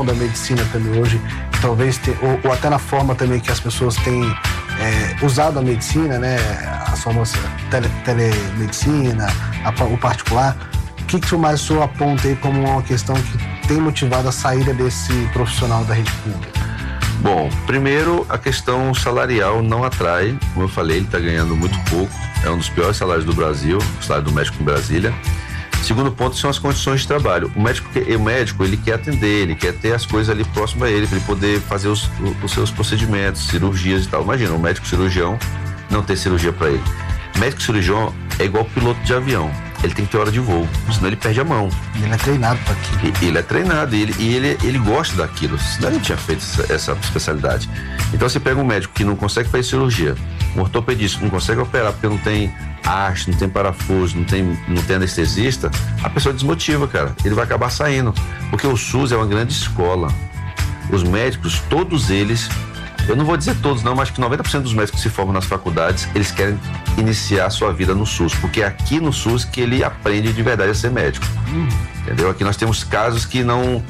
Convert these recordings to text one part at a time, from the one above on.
da medicina também hoje, talvez ou até na forma também que as pessoas têm usado a medicina, né, as formas telemedicina, o particular. O que mais o senhor aponta aí como uma questão que tem motivado a saída desse profissional da rede pública? Bom, primeiro, a questão salarial não atrai. Como eu falei, ele está ganhando muito pouco. É um dos piores salários do Brasil, o salário do médico em Brasília. Segundo ponto são as condições de trabalho. O médico, ele quer atender, ele quer ter as coisas ali próximo a ele, para ele poder fazer os seus procedimentos, cirurgias e tal. Imagina, um médico cirurgião não ter cirurgia para ele. Médico cirurgião é igual piloto de avião. Ele tem que ter hora de voo, senão ele perde a mão. Ele é treinado para aquilo. Ele é treinado e ele gosta daquilo, senão ele tinha feito essa especialidade. Então você pega um médico que não consegue fazer cirurgia, um ortopedista que não consegue operar porque não tem haste, não tem parafuso, não tem anestesista, a pessoa desmotiva, cara. Ele vai acabar saindo, porque o SUS é uma grande escola. Os médicos, todos eles, eu não vou dizer todos não, mas acho que 90% dos médicos que se formam nas faculdades, eles querem iniciar a sua vida no SUS, porque é aqui no SUS que ele aprende de verdade a ser médico. Entendeu? Aqui nós temos casos que não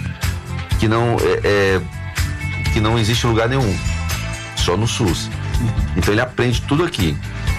existe lugar nenhum, só no SUS. Então ele aprende tudo aqui.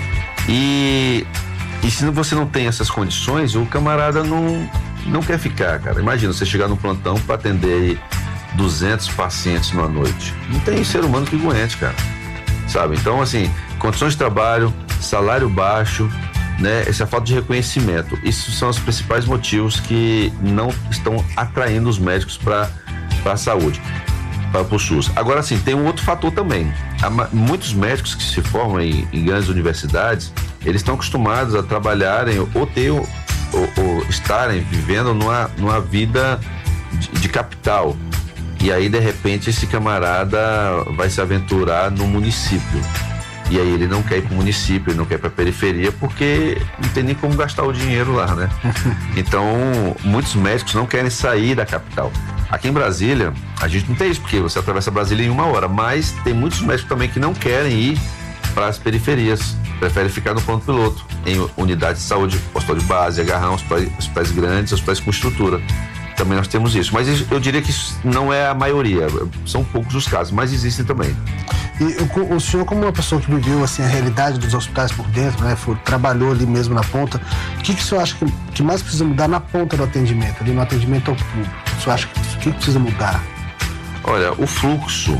E se você não tem essas condições, o camarada não quer ficar, cara. Imagina você chegar no plantão para atender aí 200 pacientes numa noite. Não tem ser humano que aguente, cara. Sabe? Então, assim, condições de trabalho, salário baixo, né? Essa falta de reconhecimento. Isso são os principais motivos que não estão atraindo os médicos para a saúde, para o SUS. Agora, assim, tem um outro fator também. Muitos médicos que se formam em grandes universidades, eles estão acostumados a trabalharem ou estarem vivendo numa vida de capital. E aí, de repente, esse camarada vai se aventurar no município. E aí ele não quer ir para o município, ele não quer ir para a periferia, porque não tem nem como gastar o dinheiro lá, né? Então, muitos médicos não querem sair da capital. Aqui em Brasília, a gente não tem isso, porque você atravessa Brasília em 1 hora, mas tem muitos médicos também que não querem ir para as periferias, preferem ficar no ponto piloto, em unidades de saúde, hospital de base, agarrão, hospitais grandes, hospitais com estrutura. Também nós temos isso, mas eu diria que isso não é a maioria, são poucos os casos, mas existem também. E o senhor, como uma pessoa que viveu assim, a realidade dos hospitais por dentro, né, trabalhou ali mesmo na ponta, o que o senhor acha que mais precisa mudar na ponta do atendimento, ali no atendimento ao público? O senhor acha que precisa mudar? Olha, o fluxo,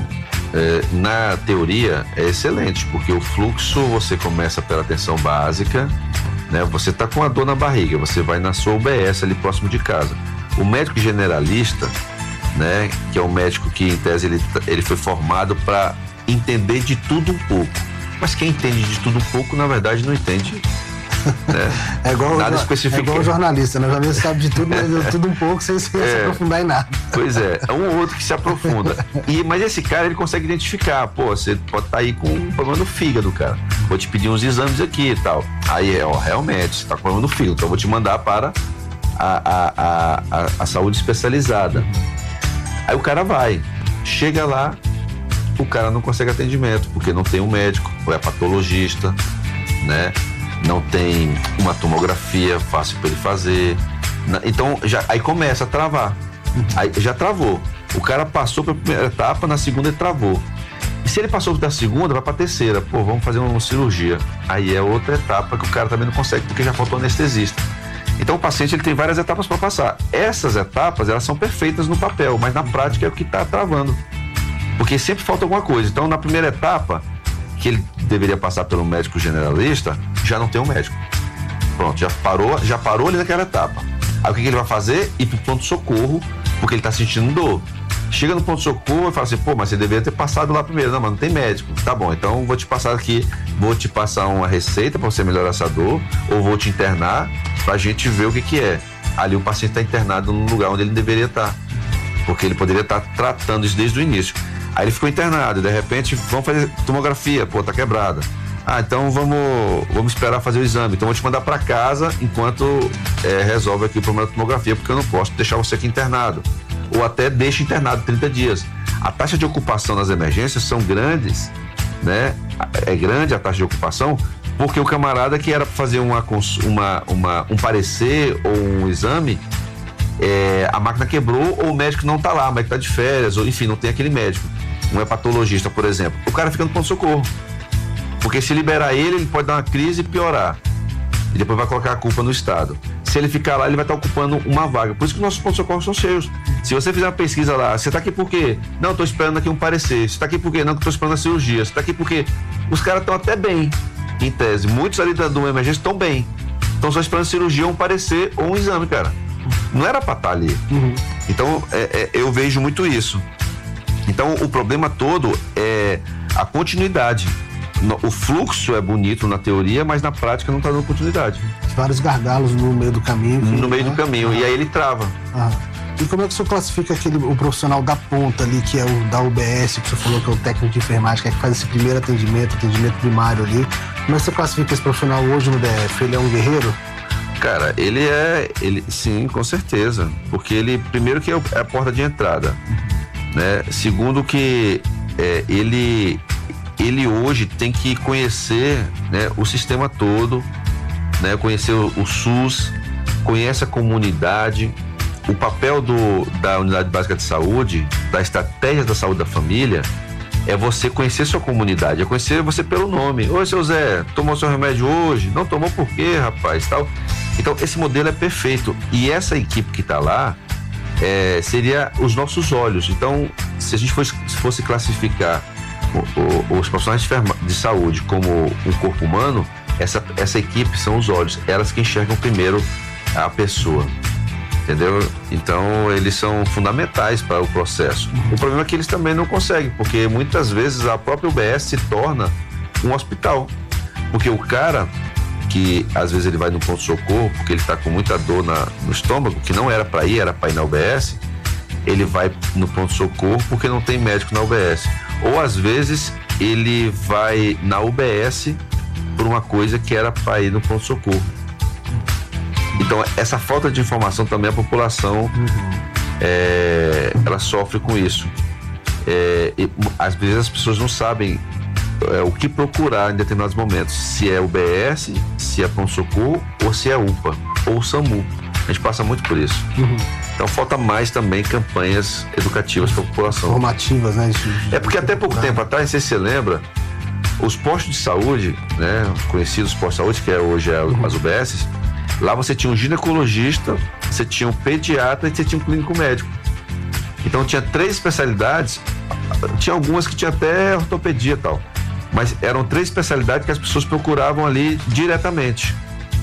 na teoria, é excelente, porque o fluxo você começa pela atenção básica, né, você está com a dor na barriga, você vai na sua UBS ali próximo de casa. O médico generalista, né, que é um médico que, em tese, ele foi formado para entender de tudo um pouco. Mas quem entende de tudo um pouco, na verdade, não entende, né? É igual o jornalista, né? O jornalista sabe de tudo, mas de tudo um pouco, sem se aprofundar em nada. Pois é um ou outro que se aprofunda. Mas esse cara, ele consegue identificar. Pô, você pode estar aí com um problema no fígado, cara. Vou te pedir uns exames aqui e tal. Aí, realmente, você está com problema no fígado, então eu vou te mandar para a saúde especializada. Aí o cara vai, chega lá, o cara não consegue atendimento, porque não tem um médico, ou é patologista, né? Não tem uma tomografia fácil para ele fazer. Então, aí começa a travar. Aí já travou. O cara passou para a primeira etapa, na segunda ele travou. E se ele passou da segunda, vai para a terceira. Pô, vamos fazer uma cirurgia. Aí é outra etapa que o cara também não consegue, porque já faltou anestesista. Então o paciente, ele tem várias etapas para passar. Essas etapas, elas são perfeitas no papel, mas na prática é o que está travando. Porque sempre falta alguma coisa. Então, na primeira etapa, que ele deveria passar pelo médico generalista, já não tem um médico. Pronto, já parou ali naquela etapa. Aí o que ele vai fazer? Ir pro pronto-socorro, porque ele está sentindo dor. Chega no pronto-socorro e fala assim, pô, mas você deveria ter passado lá primeiro. Não, mas não tem médico. Tá bom, então vou te passar uma receita para você melhorar essa dor, ou vou te internar pra gente ver o que é. Ali o paciente está internado no lugar onde ele deveria estar, porque ele poderia estar tratando isso desde o início. Aí ele ficou internado, e de repente vamos fazer tomografia, pô, tá quebrada. Então vamos esperar fazer o exame. Então vou te mandar para casa enquanto resolve aqui o problema da tomografia, porque eu não posso deixar você aqui internado. Ou até deixa internado 30 dias. A taxa de ocupação nas emergências são grandes, né? É grande a taxa de ocupação, porque o camarada que era para fazer um parecer ou um exame, a máquina quebrou ou o médico não tá lá, o médico tá de férias, ou enfim, não tem aquele médico. Um hepatologista, por exemplo. O cara fica no pronto-socorro. Porque se liberar ele pode dar uma crise e piorar. E depois vai colocar a culpa no Estado. Se ele ficar lá, ele vai estar ocupando uma vaga. Por isso que nossos pontos-socorros são cheios. Se você fizer uma pesquisa lá, você está aqui por quê? Não, estou esperando aqui um parecer. Você está aqui por quê? Não, estou esperando a cirurgia. Você está aqui por quê? Os caras estão até bem, em tese. Muitos ali da emergência estão bem. Estão só esperando cirurgia, um parecer ou um exame, cara. Não era para estar ali. Então, eu vejo muito isso. Então, o problema todo é a continuidade. O fluxo é bonito na teoria, mas na prática não está dando continuidade. Vários gargalos no meio do caminho. No meio do caminho, e aí ele trava. E como é que você classifica o profissional da ponta ali, que é o da UBS, que você falou que é o técnico de enfermagem, que faz esse primeiro atendimento primário ali. Como é que você classifica esse profissional hoje no DF? Ele é um guerreiro? Cara, sim, com certeza. Porque ele, primeiro que é a porta de entrada, né? Segundo que ele hoje tem que conhecer, né, o sistema todo, né, conhecer o SUS, conhece a comunidade, o papel da Unidade Básica de Saúde, da estratégia da saúde da família, é você conhecer sua comunidade, é conhecer você pelo nome. Oi, seu Zé, tomou seu remédio hoje? Não tomou por quê, rapaz? Tal. Então, esse modelo é perfeito. E essa equipe que está lá seria os nossos olhos. Então, se a gente fosse classificar os profissionais de saúde como um corpo humano, essa equipe são os olhos, elas que enxergam primeiro a pessoa, entendeu? Então eles são fundamentais para o processo. O problema é que eles também não conseguem, porque muitas vezes a própria UBS se torna um hospital, porque o cara que às vezes ele vai no pronto-socorro porque ele está com muita dor no estômago, que não era para ir na UBS, ele vai no pronto-socorro porque não tem médico na UBS. Ou às vezes ele vai na UBS por uma coisa que era para ir no pronto-socorro. Então essa falta de informação também a população ela sofre com isso. Às vezes as pessoas não sabem o que procurar em determinados momentos, se é UBS, se é pronto-socorro ou se é UPA ou SAMU. A gente passa muito por isso. Então falta mais também campanhas educativas para a população. Formativas, né? Porque até pouco tempo atrás, não sei se você lembra, os postos de saúde, né, conhecidos postos de saúde, que hoje as UBSs, lá você tinha um ginecologista, você tinha um pediatra e você tinha um clínico médico. Então tinha 3 especialidades, tinha algumas que tinha até ortopedia e tal, mas eram 3 especialidades que as pessoas procuravam ali diretamente.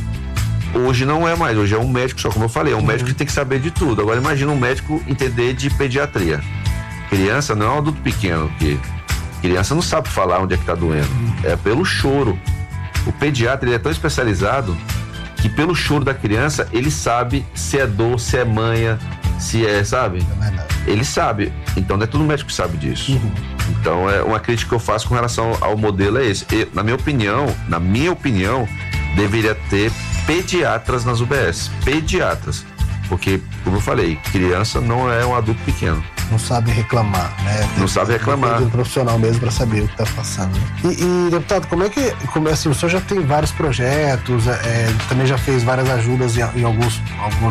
Hoje não é mais, hoje é um médico só, como eu falei, é um médico que tem que saber de tudo. Agora imagina um médico entender de pediatria. Criança não é um adulto pequeno, que criança não sabe falar onde é que tá doendo, é pelo choro. O pediatra, ele é tão especializado que pelo choro da criança, ele sabe se é dor, se é manha, se é, sabe? Ele sabe, então não é todo médico que sabe disso. Então é uma crítica que eu faço com relação ao modelo é esse. Na minha opinião, deveria ter pediatras nas UBS, pediatras, porque, como eu falei, criança não é um adulto pequeno. Não sabe reclamar, né? Não sabe reclamar. Tem um profissional mesmo para saber o que está passando. E, deputado, como é que, assim, o senhor já tem vários projetos, também já fez várias ajudas em alguns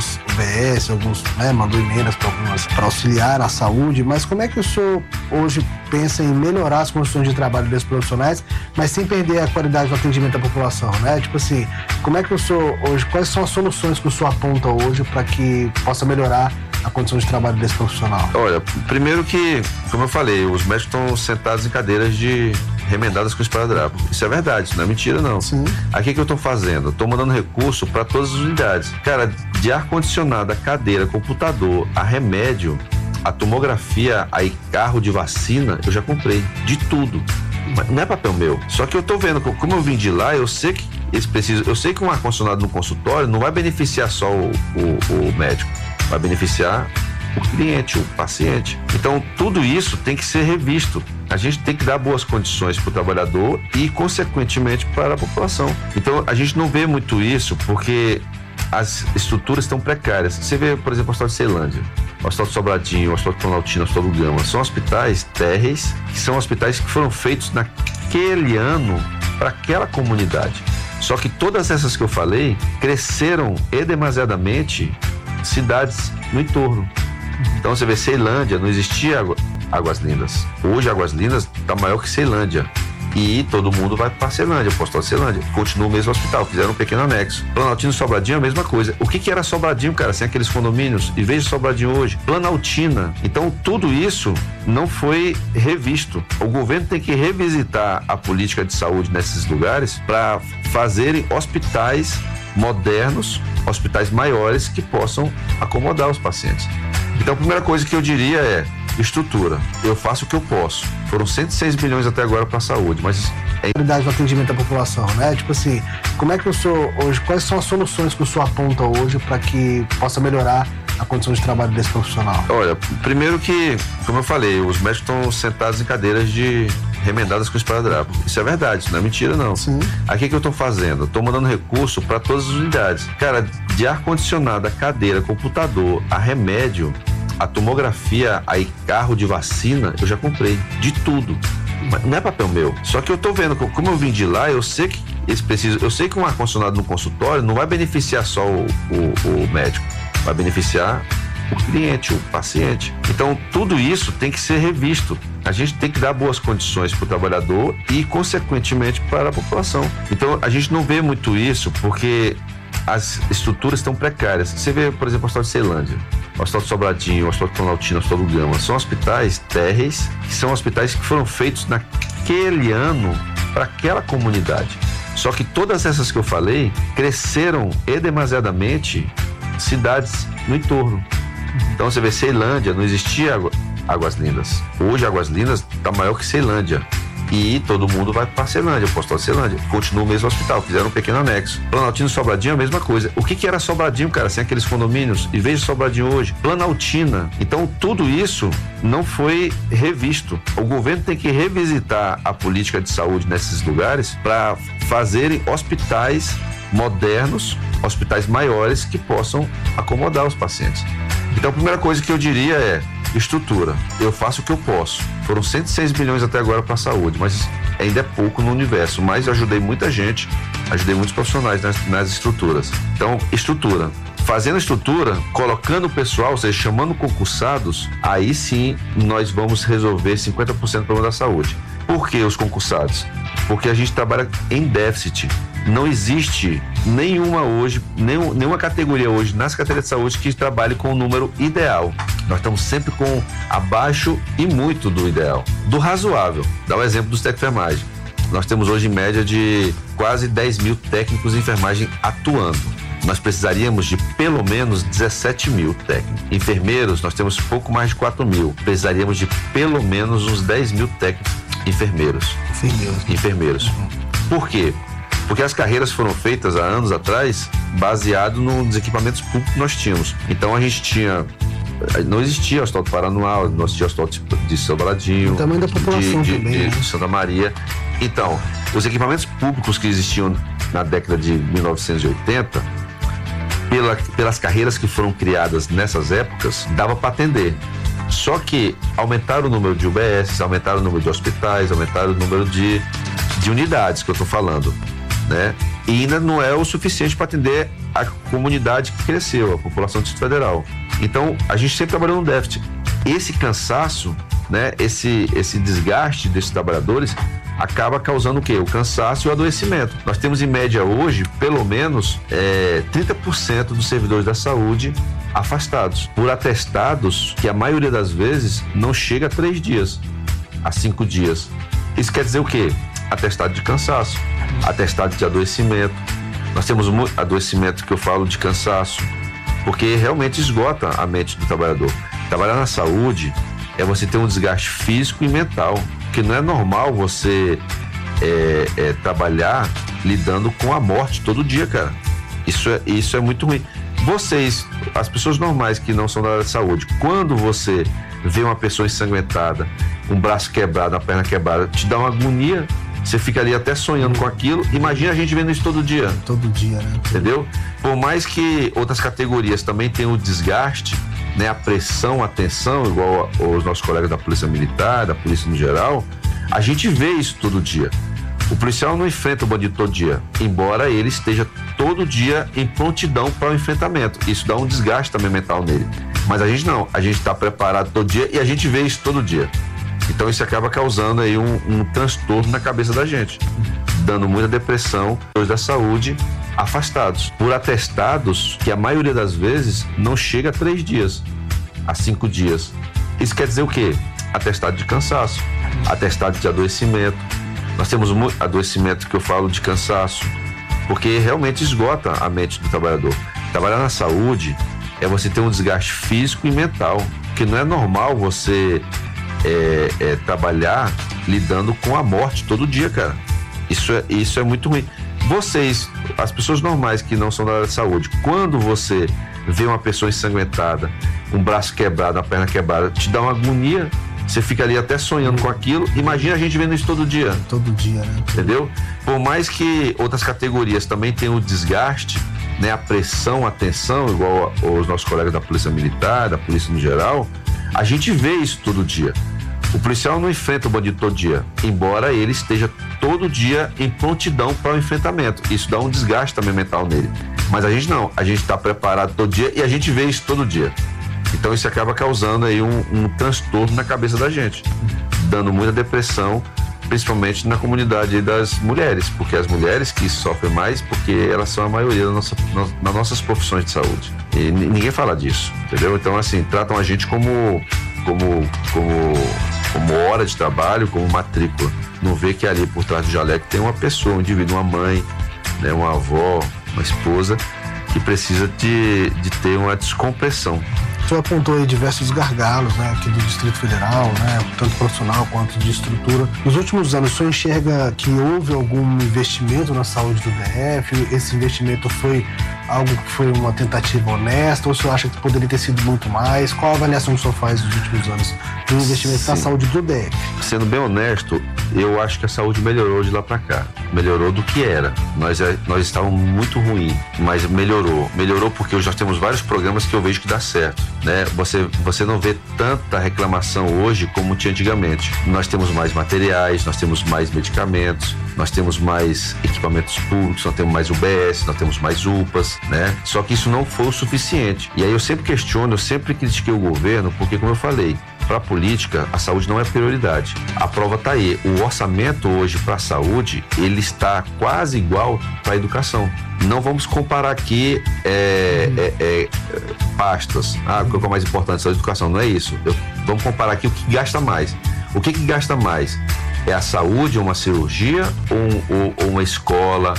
UBS, né, mandou emendas para auxiliar a saúde, mas como é que o senhor hoje pensa em melhorar as condições de trabalho desses profissionais, mas sem perder a qualidade do atendimento à população, né? Tipo assim, como é que o senhor hoje, quais são as soluções que o senhor aponta hoje para que possa melhorar a condição de trabalho desse profissional? Olha, primeiro que, como eu falei, os médicos estão sentados em cadeiras remendadas com esparadrapo. Isso é verdade, isso não é mentira, não. Sim. Aqui que eu estou fazendo? Estou mandando recurso para todas as unidades. Cara, de ar-condicionado, a cadeira, computador, a remédio, a tomografia, aí carro de vacina, eu já comprei. De tudo. Mas não é papel meu. Só que eu estou vendo, como eu vim de lá, eu sei que eu sei que um ar-condicionado no consultório não vai beneficiar só o médico. Vai beneficiar o cliente, o paciente. Então, tudo isso tem que ser revisto. A gente tem que dar boas condições para o trabalhador e, consequentemente, para a população. Então, a gente não vê muito isso porque as estruturas estão precárias. Você vê, por exemplo, o Hospital de Ceilândia, o Hospital de Sobradinho, o Hospital de Planaltina, o Hospital do Gama. São hospitais térreis, que são hospitais que foram feitos naquele ano para aquela comunidade. Só que todas essas que eu falei cresceram demasiadamente cidades no entorno. Então você vê, Ceilândia, não existia Águas Lindas. Hoje Águas Lindas está maior que Ceilândia. E todo mundo vai para Ceilândia, o postal de Ceilândia. Continua o mesmo hospital, fizeram um pequeno anexo. Planaltina e Sobradinho é a mesma coisa. O que era Sobradinho, cara, sem aqueles condomínios? E veja Sobradinho hoje. Planaltina. Então tudo isso não foi revisto. O governo tem que revisitar a política de saúde nesses lugares para fazerem hospitais modernos, hospitais maiores que possam acomodar os pacientes. Então a primeira coisa que eu diria é estrutura. Eu faço o que eu posso. Foram 106 bilhões até agora para a saúde, mas a qualidade do atendimento à população, né? Tipo assim, como é que o senhor hoje, quais são as soluções que o senhor aponta hoje para que possa melhorar a condição de trabalho desse profissional? Olha, primeiro que, como eu falei, os médicos estão sentados em cadeiras remendadas com esparadrapo. Isso é verdade, isso não é mentira, não. Sim. Aqui o que eu estou fazendo? Estou mandando recurso para todas as unidades. Cara, de ar-condicionado, a cadeira, computador, a remédio, a tomografia, aí carro de vacina, eu já comprei. De tudo. Mas não é papel meu. Só que eu tô vendo, como eu vim de lá, eu sei que eu sei que um ar-condicionado no consultório não vai beneficiar só o médico, vai beneficiar o cliente, o paciente. Então, tudo isso tem que ser revisto. A gente tem que dar boas condições para o trabalhador e, consequentemente, para a população. Então, a gente não vê muito isso porque as estruturas estão precárias. Você vê, por exemplo, o Hospital de Ceilândia, o Hospital de Sobradinho, o Hospital de Planaltina, o Hospital do Gama. São hospitais térreis, que são hospitais que foram feitos naquele ano para aquela comunidade. Só que todas essas que eu falei cresceram demasiadamente cidades no entorno. Então você vê, Ceilândia, não existia Águas Lindas. Hoje Águas Lindas está maior que Ceilândia. E todo mundo vai para Ceilândia, o postal de Ceilândia. Continua o mesmo hospital, fizeram um pequeno anexo. Planaltina e Sobradinho é a mesma coisa. O que era Sobradinho, cara, sem aqueles condomínios? E veja Sobradinho hoje. Planaltina. Então tudo isso não foi revisto. O governo tem que revisitar a política de saúde nesses lugares para fazerem hospitais modernos, hospitais maiores que possam acomodar os pacientes. Então a primeira coisa que eu diria é estrutura. Eu faço o que eu posso. Foram 106 bilhões até agora para a saúde, mas ainda é pouco no universo. Mas eu ajudei muita gente, ajudei muitos profissionais nas estruturas. Então, estrutura. Fazendo estrutura, colocando o pessoal, ou seja, chamando concursados, aí sim nós vamos resolver 50% do problema da saúde. Por que os concursados? Porque a gente trabalha em déficit. Não existe nenhuma categoria hoje nas categorias de saúde que trabalhe com o número ideal. Nós estamos sempre com abaixo e muito do ideal, do razoável. Dá o exemplo dos técnicos de enfermagem. Nós temos hoje em média de quase 10 mil técnicos de enfermagem atuando. Nós precisaríamos de pelo menos 17 mil técnicos. Enfermeiros, nós temos pouco mais de 4 mil. Precisaríamos de pelo menos uns 10 mil técnicos enfermeiros. Enfermeiros. Por quê? Porque as carreiras foram feitas há anos atrás baseado nos equipamentos públicos que nós tínhamos. Então a gente não existia o Hospital do Paranoá, não existia o Hospital de Sobradinho, o tamanho da população também, de Santa Maria. Então, os equipamentos públicos que existiam na década de 1980, pelas carreiras que foram criadas nessas épocas, dava para atender. Só que aumentaram o número de UBS, aumentaram o número de hospitais, aumentaram o número de unidades que eu estou falando, né? E ainda não é o suficiente para atender a comunidade que cresceu, a população do Distrito Federal. Então, a gente sempre trabalhou no déficit. Esse cansaço, né, esse desgaste desses trabalhadores acaba causando o quê? O cansaço e o adoecimento. Nós temos em média hoje, pelo menos, 30% dos servidores da saúde afastados por atestados que a maioria das vezes não chega a 3 dias, a 5 dias. Isso quer dizer o quê? Atestado de cansaço, atestado de adoecimento. Nós temos adoecimento que eu falo de cansaço, porque realmente esgota a mente do trabalhador. Trabalhar na saúde é você ter um desgaste físico e mental, porque não é normal você trabalhar lidando com a morte todo dia, cara. Isso é muito ruim. Vocês, as pessoas normais que não são da área de saúde, quando você vê uma pessoa ensanguentada, um braço quebrado, uma perna quebrada, te dá uma agonia, você fica ali até sonhando com aquilo. Imagina a gente vendo isso todo dia. Todo dia, né? Entendeu? Por mais que outras categorias também tenham o desgaste, né, a pressão, a tensão, igual os nossos colegas da Polícia Militar, da Polícia no geral, a gente vê isso todo dia. O policial não enfrenta o bandido todo dia, embora ele esteja todo dia em prontidão para o enfrentamento. Isso dá um desgaste também mental nele. Mas a gente não, a gente está preparado todo dia e a gente vê isso todo dia. Então isso acaba causando aí um transtorno na cabeça da gente, dando muita depressão, da saúde, afastados por atestados que a maioria das vezes não chega a 3 dias, a 5 dias. Isso quer dizer o quê? Atestado de cansaço, atestado de adoecimento. Nós temos adoecimento que eu falo de cansaço, porque realmente esgota a mente do trabalhador. Trabalhar na saúde é você ter um desgaste físico e mental, porque não é normal você trabalhar lidando com a morte todo dia, cara. Isso é muito ruim. Vocês, as pessoas normais que não são da área de saúde, quando você vê uma pessoa ensanguentada, um braço quebrado, uma perna quebrada, te dá uma agonia, você fica ali até sonhando com aquilo. Imagina a gente vendo isso todo dia. Todo dia, né? Entendeu? Por mais que outras categorias também tenham o desgaste, né, a pressão, a tensão, igual os nossos colegas da Polícia Militar, da Polícia no geral, a gente vê isso todo dia. O policial não enfrenta o bandido todo dia, embora ele esteja todo dia em prontidão para o enfrentamento. Isso dá um desgaste também mental nele. Mas a gente não, a gente está preparado todo dia e a gente vê isso todo dia. Então isso acaba causando aí um transtorno na cabeça da gente, dando muita depressão, principalmente na comunidade das mulheres, porque as mulheres que sofrem mais, porque elas são a maioria nas nossas profissões de saúde. E ninguém fala disso, entendeu? Então, assim, tratam a gente como hora de trabalho, como matrícula. Não vê que ali por trás do jaleco tem uma pessoa, um indivíduo, uma mãe, né, uma avó, uma esposa, que precisa de ter uma descompressão. O senhor apontou aí diversos gargalos, né, aqui do Distrito Federal, né, tanto profissional quanto de estrutura. Nos últimos anos, o senhor enxerga que houve algum investimento na saúde do DF? Esse investimento foi algo que foi uma tentativa honesta, ou o senhor acha que poderia ter sido muito mais? Qual a avaliação que o senhor faz nos últimos anos do investimento na saúde do DF? Sendo bem honesto, eu acho que a saúde melhorou de lá para cá. Melhorou do que era. Nós estávamos muito ruim, mas melhorou. Melhorou porque já temos vários programas que eu vejo que dá certo, né? Você não vê tanta reclamação hoje como tinha antigamente. Nós temos mais materiais, nós temos mais medicamentos, nós temos mais equipamentos públicos, nós temos mais UBS, nós temos mais UPAs, né? Só que isso não foi o suficiente. E aí eu sempre questiono, eu sempre critiquei o governo, porque, como eu falei, para a política, a saúde não é prioridade. A prova está aí. O orçamento hoje para a saúde, ele está quase igual para a educação. Não vamos comparar aqui pastas. O que é mais importante é a educação. Não é isso. Vamos comparar aqui o que gasta mais. O que gasta mais? É a saúde, uma cirurgia ou uma escola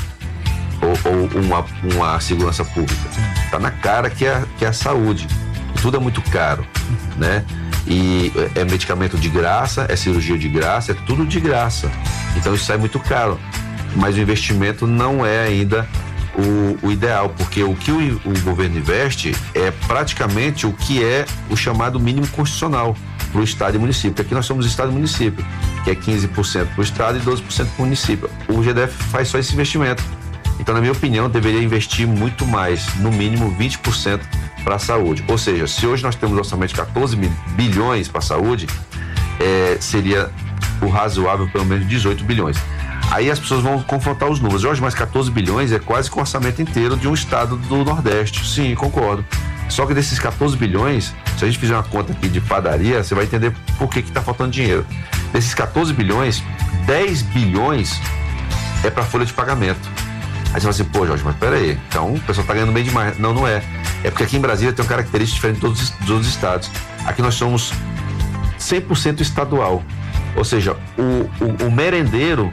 ou uma segurança pública? Está na cara que é a saúde. Tudo é muito caro, né? E é medicamento de graça, é cirurgia de graça, é tudo de graça. Então isso sai muito caro. Mas o investimento não é ainda o ideal, porque o que o governo investe é praticamente o que é o chamado mínimo constitucional para o Estado e município. Aqui nós somos Estado e município, que é 15% para o Estado e 12% para o município. O GDF faz só esse investimento. Então, na minha opinião, deveria investir muito mais, no mínimo 20% para a saúde. Ou seja, se hoje nós temos orçamento de 14 bilhões para a saúde, seria o razoável pelo menos 18 bilhões. Aí as pessoas vão confrontar os números. Jorge, mas 14 bilhões é quase que o orçamento inteiro de um estado do Nordeste. Sim, concordo. Só que desses 14 bilhões, se a gente fizer uma conta aqui de padaria, você vai entender por que está faltando dinheiro. Desses 14 bilhões, 10 bilhões é para folha de pagamento. Aí você fala assim, pô, Jorge, mas peraí, então o pessoal tá ganhando bem demais. Não, não é. É porque aqui em Brasília tem uma característica diferente de todos os outros estados. Aqui nós somos 100% estadual. Ou seja, o merendeiro,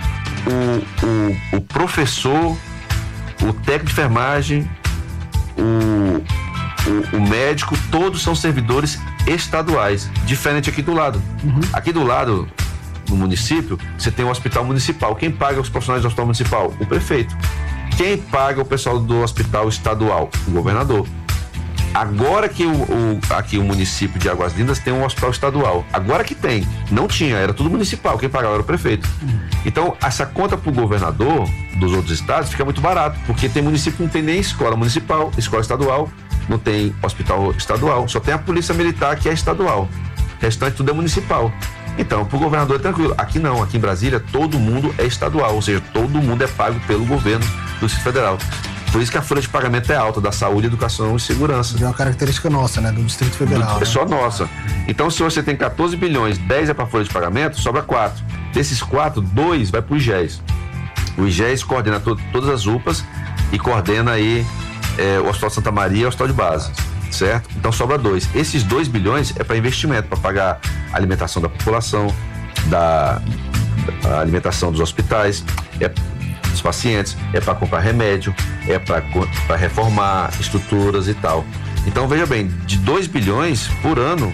o professor, o técnico de enfermagem, o médico, todos são servidores estaduais. Diferente aqui do lado. Aqui do lado, no município, você tem um hospital municipal. Quem paga os profissionais do hospital municipal? O prefeito. Quem paga o pessoal do hospital estadual? O governador. Agora que aqui o município de Águas Lindas tem um hospital estadual. Agora que tem. Não tinha, era tudo municipal. Quem pagava era o prefeito. Então, essa conta para o governador dos outros estados fica muito barato, porque tem município que não tem nem escola municipal, escola estadual, não tem hospital estadual, só tem a Polícia Militar, que é estadual. O restante tudo é municipal. Então, para o governador é tranquilo. Aqui não, aqui em Brasília, todo mundo é estadual, ou seja, todo mundo é pago pelo governo do Distrito Federal. Por isso que a folha de pagamento é alta, da saúde, educação e segurança. É uma característica nossa, né, do Distrito Federal. É só nossa. Então, se você tem 14 bilhões, 10 é para folha de pagamento, sobra 4. Desses 4, 2 vai para o IGES. O IGES coordena todas as UPAs e coordena aí o Hospital Santa Maria e o Hospital de Base, certo? Então sobra 2. Esses 2 bilhões é para investimento, para pagar a alimentação da população, a alimentação dos hospitais, dos pacientes, é para comprar remédio, é para reformar estruturas e tal. Então veja bem, de 2 bilhões por ano,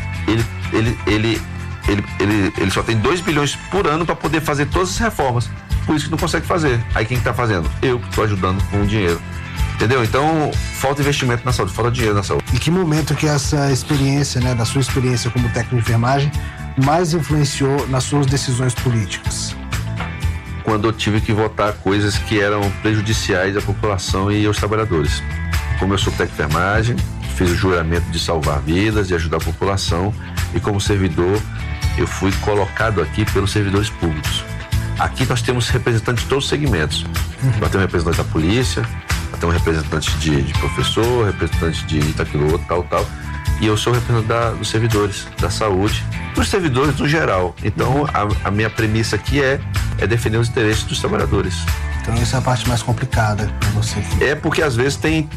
ele só tem 2 bilhões por ano para poder fazer todas as reformas. Por isso que não consegue fazer. Aí quem está fazendo? Eu que estou ajudando com o dinheiro. Entendeu? Então, falta investimento na saúde, falta dinheiro na saúde. E que momento que essa experiência, né, da sua experiência como técnico de enfermagem, mais influenciou nas suas decisões políticas? Quando eu tive que votar coisas que eram prejudiciais à população e aos trabalhadores. Como eu sou técnico de enfermagem, fiz o juramento de salvar vidas, de ajudar a população, e como servidor, eu fui colocado aqui pelos servidores públicos. Aqui nós temos representantes de todos os segmentos. Nós temos representante da polícia, nós temos representante de professor, representante de aquilo outro, tal. E eu sou representante dos servidores da saúde, dos servidores no geral. Então, a minha premissa aqui é defender os interesses dos trabalhadores. Então, essa é a parte mais complicada para você. É porque, às vezes, tem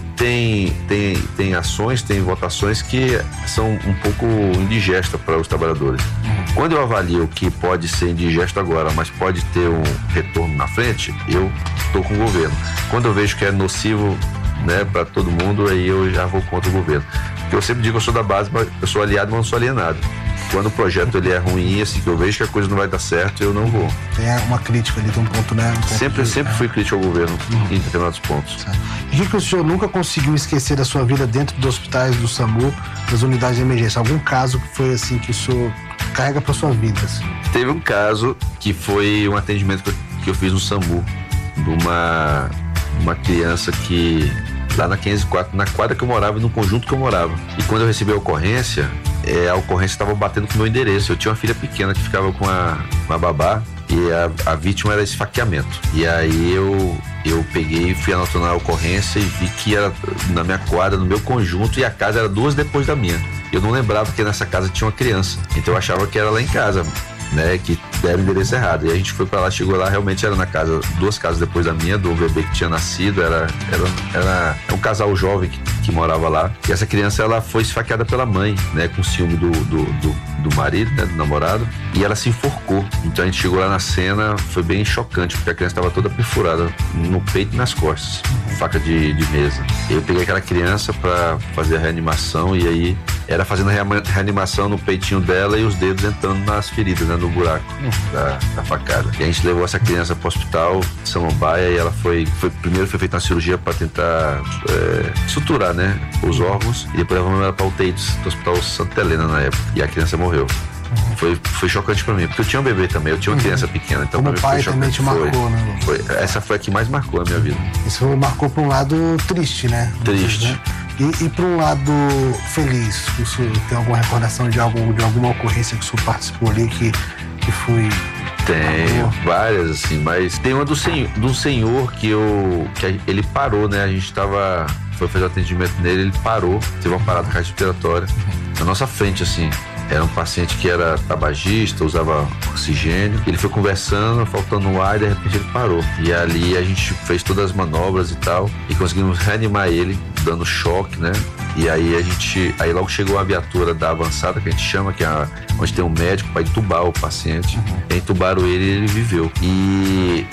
ações, tem votações que são um pouco indigestas para os trabalhadores. Quando eu avalio que pode ser indigesto agora, mas pode ter um retorno na frente, eu estou com o governo. Quando eu vejo que é nocivo, né, para todo mundo, aí eu já vou contra o governo. Porque eu sempre digo que eu sou da base, mas eu sou aliado, mas não sou alienado. Quando o projeto ele é ruim, assim, que eu vejo que a coisa não vai dar certo, eu não vou. Tem uma crítica ali, tem um ponto, né? Sempre fui crítico ao governo em determinados pontos. E que o senhor nunca conseguiu esquecer da sua vida dentro dos hospitais do SAMU, das unidades de emergência? Algum caso que foi assim, que o senhor carrega para sua vida? Assim? Teve um caso que foi um atendimento que eu fiz no SAMU, de uma criança que, lá na 504, na quadra que eu morava e no conjunto que eu morava. E quando eu recebi a ocorrência estava batendo com o meu endereço. Eu tinha uma filha pequena que ficava com uma babá e a vítima era esfaqueamento. E aí eu peguei e fui anotando a ocorrência e vi que era na minha quadra, no meu conjunto, e a casa era 2 depois da minha. Eu não lembrava que nessa casa tinha uma criança, então eu achava que era lá em casa, né, que deram o endereço errado. E a gente foi pra lá, chegou lá, realmente era na casa, 2 casas depois da minha, do bebê que tinha nascido, era um casal jovem que morava lá. E essa criança, ela foi esfaqueada pela mãe, né, com ciúme do marido, né, do namorado, e ela se enforcou. Então a gente chegou lá na cena, foi bem chocante, porque a criança estava toda perfurada no peito e nas costas, faca de mesa. E eu peguei aquela criança pra fazer a reanimação, e aí era fazendo a reanimação no peitinho dela e os dedos entrando nas feridas, né, no buraco da facada. E a gente levou essa criança pro hospital Samambaia, e ela primeiro foi feita uma cirurgia para tentar suturar, né, os órgãos, e depois levamos ela para UTI do Hospital Santa Helena na época, e a criança morreu. Foi chocante pra mim, porque eu tinha um bebê também, eu tinha uma criança pequena. Então como pai também te marcou, né? Essa foi a que mais marcou a minha vida. Isso marcou pra um lado triste, né? Triste. Né? E para um lado feliz, o senhor tem alguma recordação de alguma ocorrência que o senhor participou ali que foi... Tenho várias, assim, mas tem uma do senhor que ele parou, né? A gente foi fazer o atendimento nele, ele parou, teve uma parada respiratória na nossa frente, assim. Era um paciente que era tabagista, usava oxigênio. Ele foi conversando, faltando ar, e de repente ele parou. E ali a gente fez todas as manobras e tal, e conseguimos reanimar ele, dando choque, né? E aí aí logo chegou a viatura da avançada, que a gente chama, que é onde tem um médico para entubar o paciente. E entubaram ele e ele viveu. E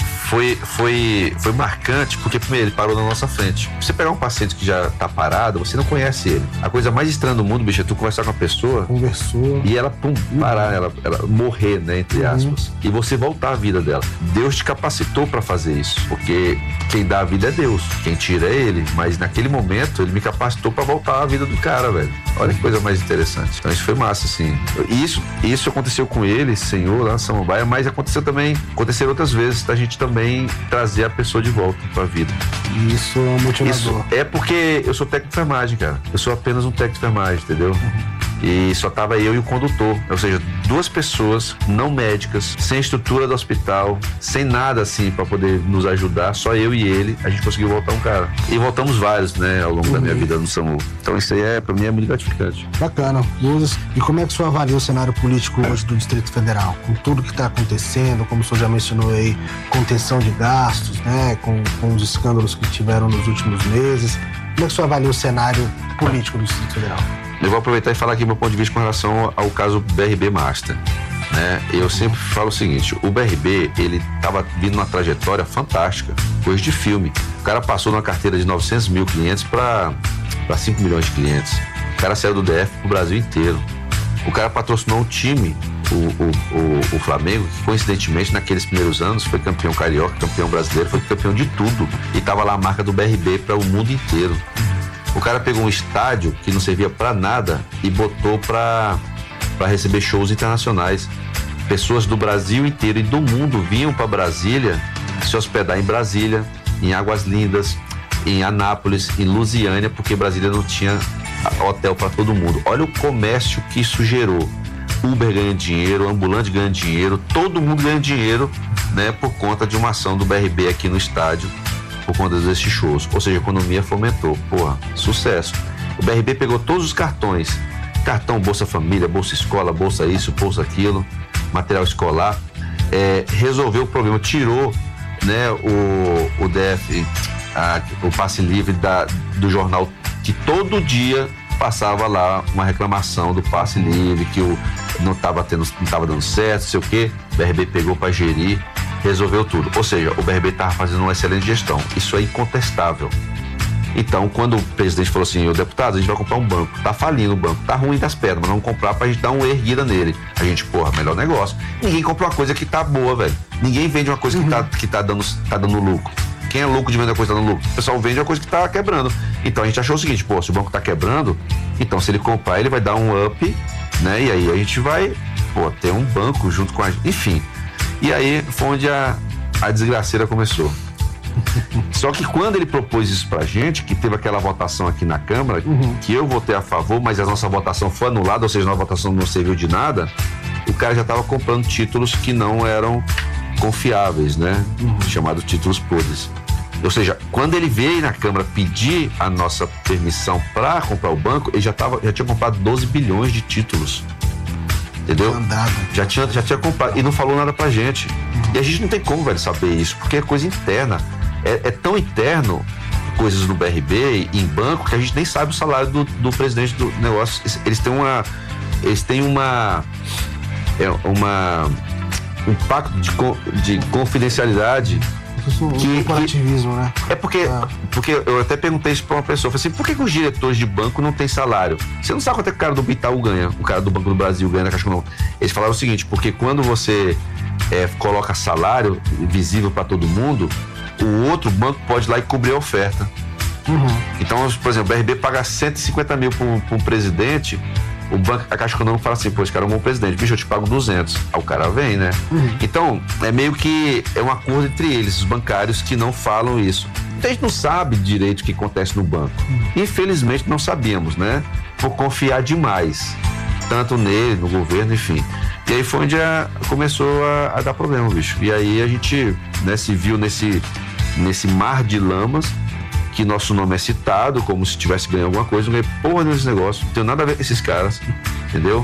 foi marcante, porque primeiro ele parou na nossa frente. Você pegar um paciente que já tá parado, você não conhece ele. A coisa mais estranha do mundo, bicho, é tu conversar com a pessoa. Conversou. E ela, parar, ela morrer, né, entre aspas. E você voltar à vida dela. Deus te capacitou para fazer isso, porque quem dá a vida é Deus, quem tira é Ele. Mas naquele momento, Ele me capacitou para voltar à vida do cara, velho. Olha que coisa mais interessante. Então isso foi massa, assim. Isso aconteceu com ele, senhor, lá na Samambaia, mas aconteceram outras vezes, da gente também trazer a pessoa de volta pra vida. E isso é um motivador. Isso é porque eu sou técnico de enfermagem, cara. Eu sou apenas um técnico de enfermagem, entendeu? e só tava eu e o condutor, ou seja, 2 pessoas não médicas, sem estrutura do hospital, sem nada assim para poder nos ajudar, só eu e ele, a gente conseguiu voltar um cara. E voltamos vários, né, ao longo da minha vida no SAMU. Então isso aí para mim é muito gratificante. Bacana. Luzes, e como é que o senhor avalia o cenário político hoje do Distrito Federal? Com tudo que está acontecendo, como o senhor já mencionou aí, contenção de gastos, né, com os escândalos que tiveram nos últimos meses, como é que o senhor avalia o cenário político do Distrito Federal? Eu vou aproveitar e falar aqui meu ponto de vista com relação ao caso BRB Master, né? Eu sempre falo o seguinte, o BRB, ele estava vindo numa trajetória fantástica, coisa de filme. O cara passou numa carteira de 900 mil clientes para 5 milhões de clientes. O cara saiu do DF pro Brasil inteiro. O cara patrocinou um time, o Flamengo, que coincidentemente naqueles primeiros anos foi campeão carioca, campeão brasileiro, foi campeão de tudo. E tava lá a marca do BRB para o mundo inteiro. O cara pegou um estádio que não servia para nada e botou para receber shows internacionais. Pessoas do Brasil inteiro e do mundo vinham para Brasília se hospedar em Brasília, em Águas Lindas, em Anápolis, em Lusiânia, porque Brasília não tinha hotel para todo mundo. Olha o comércio que isso gerou. Uber ganha dinheiro, ambulante ganha dinheiro, todo mundo ganha dinheiro, né, por conta de uma ação do BRB aqui no estádio, por conta desses shows. Ou seja, a economia fomentou. Porra, sucesso. O BRB pegou todos os cartões. Cartão Bolsa Família, Bolsa Escola, Bolsa isso, Bolsa aquilo, material escolar. Resolveu o problema, tirou, né, o DF, o passe livre do jornal, que todo dia passava lá uma reclamação do passe livre, que não estava dando certo, sei o quê. O BRB pegou para gerir, resolveu tudo. Ou seja, o BRB estava fazendo uma excelente gestão. Isso é incontestável. Então, quando o presidente falou assim, ô deputado, a gente vai comprar um banco, tá falindo o banco, tá ruim das pernas, mas vamos comprar pra gente dar uma erguida nele. A gente, porra, melhor negócio. Ninguém compra uma coisa que tá boa, velho. Ninguém vende uma coisa que tá dando lucro. Quem é louco de vender uma coisa que tá dando lucro? O pessoal vende uma coisa que tá quebrando. Então a gente achou o seguinte, pô, se o banco tá quebrando, então se ele comprar, ele vai dar um up, né? E aí a gente vai, pô, ter um banco junto com a gente. Enfim. E aí foi onde a desgraceira começou. Só que quando ele propôs isso pra gente, que teve aquela votação aqui na Câmara, que eu votei a favor, mas a nossa votação foi anulada, ou seja, a nossa votação não serviu de nada, o cara já estava comprando títulos que não eram confiáveis, né? Chamados títulos podres. Ou seja, quando ele veio na Câmara pedir a nossa permissão para comprar o banco, ele já tinha comprado 12 bilhões de títulos. Entendeu? Já tinha comprado e não falou nada pra gente. E a gente não tem como, velho, saber isso, porque é coisa interna. É tão interno coisas do BRB em banco que a gente nem sabe o salário do presidente do negócio. Eles têm um pacto de confidencialidade. Corporativismo, né? É porque eu até perguntei isso pra uma pessoa, falei assim, por que os diretores de banco não têm salário? Você não sabe quanto é que o cara do Itaú ganha, o cara do Banco do Brasil ganha na Caixa Econômica. Eles falaram o seguinte, porque quando você coloca salário visível para todo mundo, o outro banco pode ir lá e cobrir a oferta. Então, por exemplo, o BRB paga 150 mil para um presidente, a Caixa Econômica fala assim, pô, esse cara é um bom presidente, bicho, eu te pago 200. Aí o cara vem, né? Então, é meio que um acordo entre eles, os bancários, que não falam isso. Então, a gente não sabe direito o que acontece no banco. Infelizmente, não sabíamos, né? Por confiar demais, tanto nele, no governo, enfim. E aí foi onde começou a dar problema, bicho. E aí a gente, né, se viu nesse mar de lamas, que nosso nome é citado como se tivesse ganho alguma coisa, não ganhei porra nesse negócio, não tenho nada a ver com esses caras, entendeu?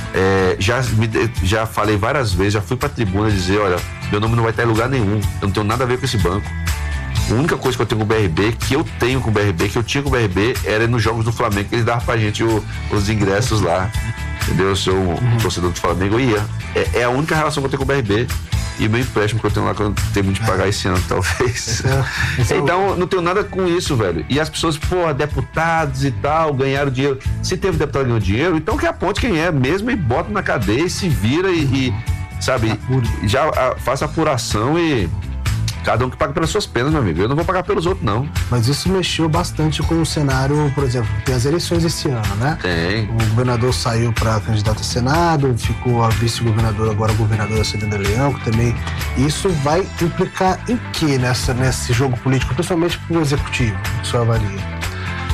Já falei várias vezes, já fui pra tribuna dizer, olha, meu nome não vai estar em lugar nenhum, eu não tenho nada a ver com esse banco. A única coisa que eu tenho com o BRB, que eu tinha com o BRB, era nos jogos do Flamengo, que eles davam pra gente os ingressos lá, entendeu? Eu sou um torcedor do Flamengo, eu ia. É a única relação que eu tenho com o BRB. E o meu empréstimo que eu tenho lá, que eu tenho de pagar esse ano, talvez. Então, não tenho nada com isso, velho. E as pessoas, pô, deputados e tal, ganharam dinheiro. Se teve deputado que ganhou dinheiro, então que aponte quem é mesmo e bota na cadeia e se vira e sabe, já faça apuração e cada um que paga pelas suas penas, meu amigo. Eu não vou pagar pelos outros, não. Mas isso mexeu bastante com o cenário, por exemplo, tem as eleições esse ano, né? Tem. O governador saiu para candidato a Senado, ficou a vice-governador, agora governadora Celina Leão, que também... Isso vai implicar em quê nesse jogo político, principalmente para o executivo, que o senhor avalia?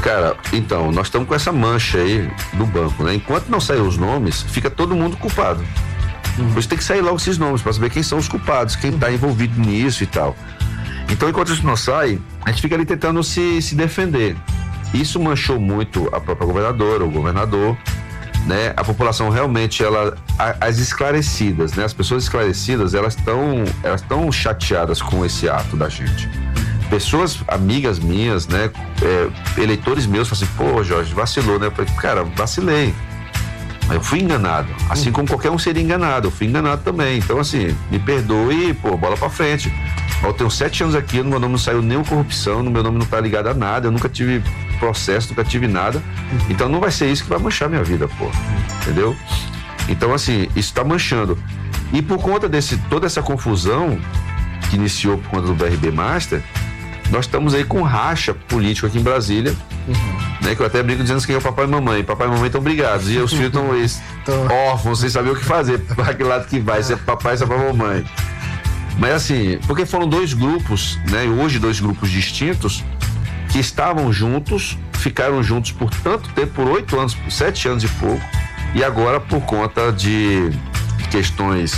Cara, então, nós estamos com essa mancha aí do banco, né? Enquanto não sair os nomes, fica todo mundo culpado. Por isso tem que sair logo esses nomes, para saber quem são os culpados, quem está envolvido nisso e tal. Então, enquanto isso não sai, a gente fica ali tentando se defender. Isso manchou muito a própria governadora, o governador, né? A população realmente, as esclarecidas, né? As pessoas esclarecidas, elas estão chateadas com esse ato da gente. Pessoas, amigas minhas, né? Eleitores meus, falam assim, pô, Jorge, vacilou, né? Eu falei, cara, vacilei. Eu fui enganado, assim como qualquer um seria enganado, eu fui enganado também. Então, assim, me perdoe, pô, bola pra frente. Eu tenho 7 anos aqui, no meu nome não saiu nenhuma corrupção, no meu nome não tá ligado a nada, eu nunca tive processo, nunca tive nada. Então não vai ser isso que vai manchar minha vida, pô. Entendeu? Então, assim, isso tá manchando. E por conta toda essa confusão que iniciou por conta do BRB Master, nós estamos aí com racha político aqui em Brasília, né, que eu até brinco dizendo que é o papai e mamãe. Papai e mamãe estão brigados e os filhos estão órfãos, sem saber o que fazer, para aquele lado que vai, se é papai, se é para mamãe. Mas assim, porque foram 2 grupos, né, hoje 2 grupos distintos, que estavam juntos, ficaram juntos por tanto tempo, por 8 anos, por 7 anos e pouco, e agora por conta de questões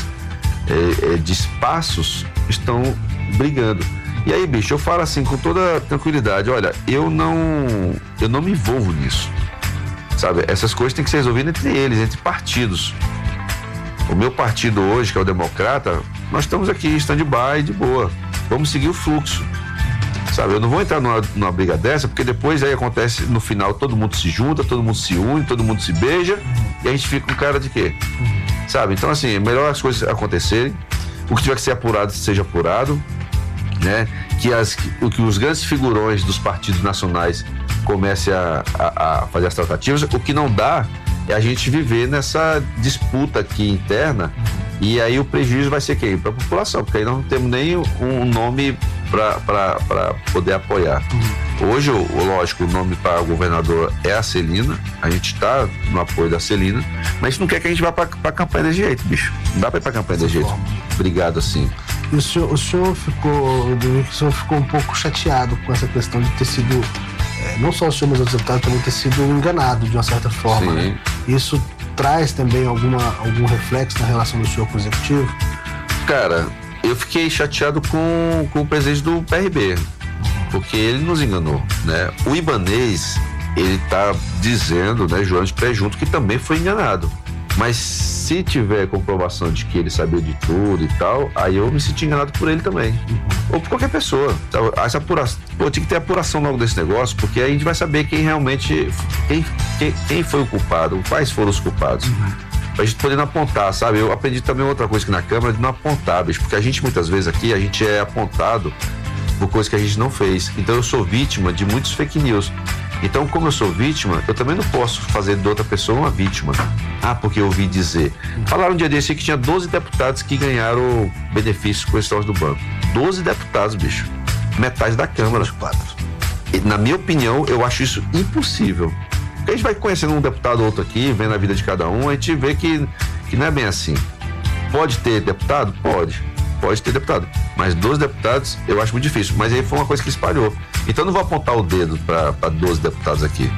de espaços, estão brigando. E aí, bicho, eu falo assim com toda tranquilidade, olha, eu não me envolvo nisso, sabe? Essas coisas têm que ser resolvidas entre eles, entre partidos. O meu partido hoje, que é o Democrata, nós estamos aqui em stand-by, de boa, vamos seguir o fluxo, sabe? Eu não vou entrar numa briga dessa, porque depois aí acontece, no final, todo mundo se junta, todo mundo se une, todo mundo se beija, e a gente fica com cara de quê? Sabe? Então, assim, é melhor as coisas acontecerem, o que tiver que ser apurado, seja apurado, né? Que os grandes figurões dos partidos nacionais comecem a fazer as tratativas. O que não dá é a gente viver nessa disputa aqui interna, e aí o prejuízo vai ser quem? Para a população, porque aí nós não temos nem um nome para poder apoiar. Hoje, lógico, o nome para o governador é a Celina, a gente está no apoio da Celina, mas a gente não quer que a gente vá para a campanha desse jeito, bicho. Não dá para ir para a campanha desse jeito. Obrigado, assim. E o senhor ficou um pouco chateado com essa questão de ter sido, não só o senhor, mas os deputados também ter sido enganado de uma certa forma, né? Isso traz também algum reflexo na relação do senhor com o executivo? Cara, eu fiquei chateado com o presidente do PRB, porque ele nos enganou, né? O Ibanez, ele tá dizendo, né, João de Pré-Junto, que também foi enganado. Mas se tiver comprovação de que ele sabia de tudo e tal, aí eu me senti enganado por ele também. Ou por qualquer pessoa. Essa apuração, tinha que ter apuração logo desse negócio, porque aí a gente vai saber quem realmente, quem foi o culpado, quais foram os culpados. Pra gente poder não apontar, sabe? Eu aprendi também outra coisa aqui na Câmara, de não apontar, bicho, porque a gente muitas vezes aqui, a gente é apontado por coisas que a gente não fez. Então eu sou vítima de muitos fake news. Então, como eu sou vítima, eu também não posso fazer de outra pessoa uma vítima. Porque eu ouvi dizer. Falaram um dia desse que tinha 12 deputados que ganharam benefícios com esse troço do banco. 12 deputados, bicho. Metade da Câmara. E, na minha opinião, eu acho isso impossível. Porque a gente vai conhecendo um deputado ou outro aqui, vendo a vida de cada um, a gente vê que não é bem assim. Pode ter deputado? Pode ter deputado. Mas 12 deputados, eu acho muito difícil. Mas aí foi uma coisa que espalhou. Então eu não vou apontar o dedo para 12 deputados aqui.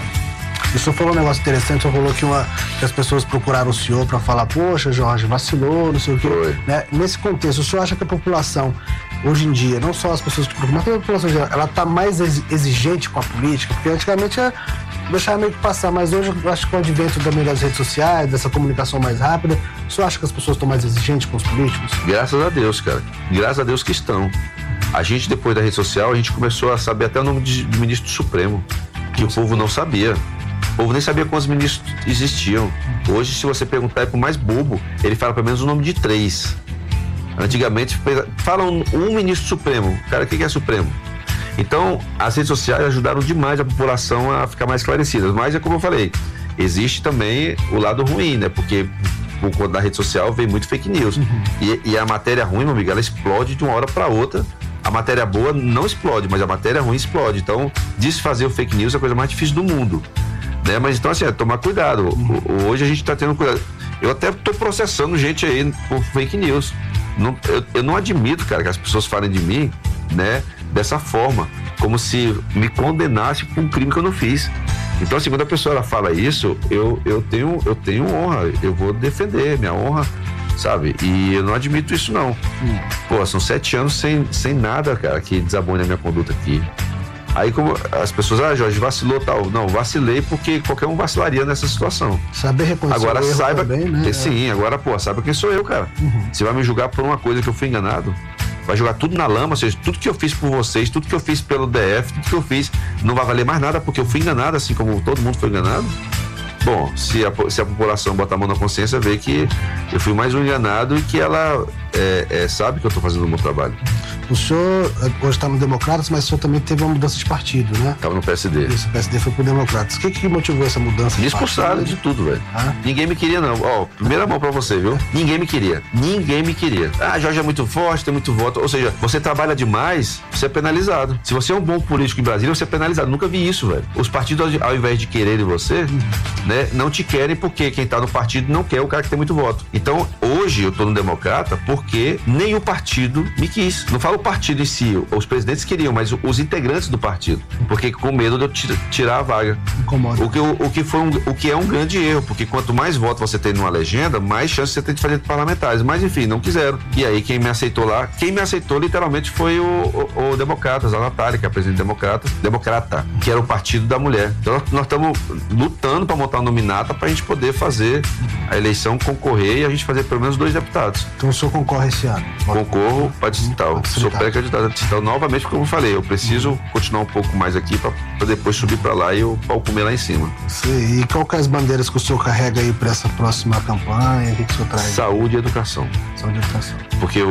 O senhor falou um negócio interessante, o senhor falou que as pessoas procuraram o senhor para falar, poxa, Jorge, vacilou, não sei o quê. Né? Nesse contexto, o senhor acha que a população, hoje em dia, não só as pessoas que procuram, mas a população geral, ela está mais exigente com a política? Porque antigamente deixava meio que passar, mas hoje eu acho que com o advento também das redes sociais, dessa comunicação mais rápida, o senhor acha que as pessoas estão mais exigentes com os políticos? Graças a Deus, cara. Graças a Deus que estão. A gente, depois da rede social, a gente começou a saber até o nome do ministro do Supremo, que o povo não sabia. O povo nem sabia quantos ministros existiam. Hoje, se você perguntar pro mais bobo, ele fala pelo menos o nome de 3. Antigamente, falam um ministro supremo. Cara, o que é Supremo? Então, as redes sociais ajudaram demais a população a ficar mais esclarecida. Mas é como eu falei, existe também o lado ruim, né? Porque por conta da rede social vem muito fake news. E a matéria ruim, meu amigo, ela explode de uma hora para outra. A matéria boa não explode, mas a matéria ruim explode. Então, desfazer o fake news é a coisa mais difícil do mundo. Né? Mas então, assim, tomar cuidado. Hoje a gente tá tendo cuidado. Eu até tô processando gente aí por fake news. Eu não admito, cara, que as pessoas falem de mim, né? dessa forma, como se me condenasse por um crime que eu não fiz. Então, assim, quando a pessoa ela fala isso, eu tenho honra, eu vou defender minha honra, sabe? E eu não admito isso, não. Pô, são 7 anos sem nada, cara, que desabone a minha conduta aqui. Aí, como as pessoas, Jorge, vacilou tal. Não, vacilei porque qualquer um vacilaria nessa situação. Saber reconhecer agora, o erro saiba, também, né? Sim, agora, pô, saiba quem sou eu, cara. Você vai me julgar por uma coisa que eu fui enganado? Vai jogar tudo na lama, ou seja, tudo que eu fiz por vocês, tudo que eu fiz pelo DF, tudo que eu fiz não vai valer mais nada porque eu fui enganado, assim como todo mundo foi enganado? Bom, se a população botar a mão na consciência, vê que eu fui mais um enganado e que ela sabe que eu estou fazendo o meu trabalho. O senhor hoje está no Democratas, mas o senhor também teve uma mudança de partido, né? Estava no PSD. Isso, o PSD foi pro Democratas. O que motivou essa mudança? Me expulsaram de tudo, velho. Ninguém me queria, não. Ó, primeira mão pra você, viu? Ninguém me queria. Jorge é muito forte, tem muito voto. Ou seja, você trabalha demais, você é penalizado. Se você é um bom político em Brasília, você é penalizado. Nunca vi isso, velho. Os partidos, ao invés de quererem você, né, não te querem porque quem tá no partido não quer o cara que tem muito voto. Então, hoje eu tô no Democrata porque nenhum partido me quis. Não falo o partido em si, os presidentes queriam, mas os integrantes do partido, porque com medo de eu tirar a vaga. Incomoda. O que é um grande erro, porque quanto mais votos você tem numa legenda, mais chance você tem de fazer parlamentares, mas enfim, não quiseram. E aí quem me aceitou literalmente foi o Democratas, a Natália, que é a presidente Democrata, que era o partido da mulher. Então nós estamos lutando para montar uma nominata para a gente poder fazer a eleição, concorrer e a gente fazer pelo menos 2 deputados. Então o senhor concorre esse ano? Concorro para distrital. Sou pré-candidato a distrital novamente, porque como eu falei, eu preciso continuar um pouco mais aqui para depois subir para lá e o pau comer lá em cima. Sim. E qual que é as bandeiras que o senhor carrega aí para essa próxima campanha? O que o senhor traz? Saúde e educação. Saúde e educação. Porque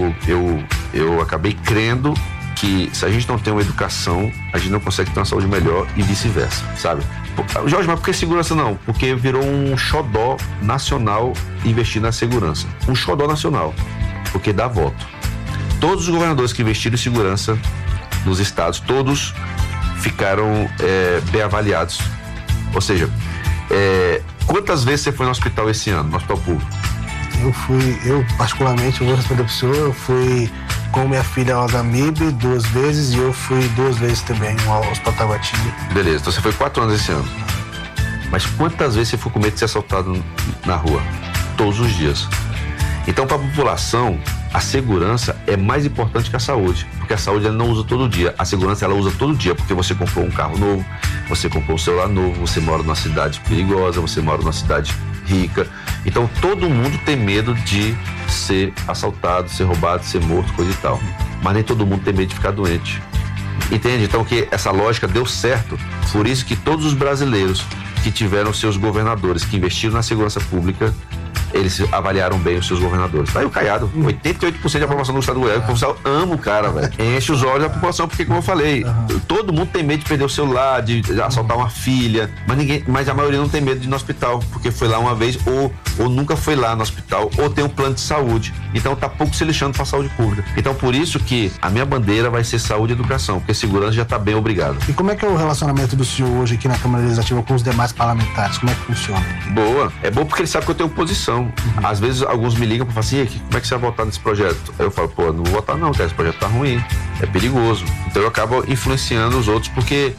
eu acabei crendo que se a gente não tem uma educação, a gente não consegue ter uma saúde melhor e vice-versa, sabe? Jorge, mas por que segurança não? Porque virou um xodó nacional investir na segurança. Um xodó nacional, porque dá voto. Todos os governadores que investiram em segurança nos estados, todos ficaram bem avaliados. Ou seja, quantas vezes você foi no hospital esse ano, no hospital público? Eu particularmente, eu vou responder pro senhor, eu fui com minha filha ao HMIB 2 vezes e eu fui 2 vezes também ao Hospital Taguatinga. Beleza, então você foi 4 anos esse ano. Mas quantas vezes você foi com medo de ser assaltado na rua? Todos os dias. Então, para a população, a segurança é mais importante que a saúde, porque a saúde ela não usa todo dia, a segurança ela usa todo dia, porque você comprou um carro novo, você comprou um celular novo, você mora numa cidade perigosa, você mora numa cidade rica. Então, todo mundo tem medo de ser assaltado, ser roubado, ser morto, coisa e tal. Mas nem todo mundo tem medo de ficar doente. Entende? Então, que essa lógica deu certo. Por isso que todos os brasileiros que tiveram seus governadores, que investiram na segurança pública, eles avaliaram bem os seus governadores. Tá aí o Caiado, 88% de aprovação do estado do Goiás. O pessoal ama o cara, velho. Enche os olhos da população, porque como eu falei, todo mundo tem medo de perder o celular, de assaltar uma filha, mas a maioria não tem medo de ir no hospital, porque foi lá uma vez, ou nunca foi lá no hospital, ou tem um plano de saúde. Então tá pouco se lixando pra saúde pública. Então por isso que a minha bandeira vai ser saúde e educação, porque segurança já tá bem obrigado. E como é que é o relacionamento do senhor hoje aqui na Câmara Legislativa com os demais parlamentares? Como é que funciona? Boa. É bom porque ele sabe que eu tenho posição. Às vezes alguns me ligam para falar assim, como é que você vai votar nesse projeto? Aí eu falo, não vou votar não, cara, esse projeto tá ruim, é perigoso. Então eu acabo influenciando os outros, porque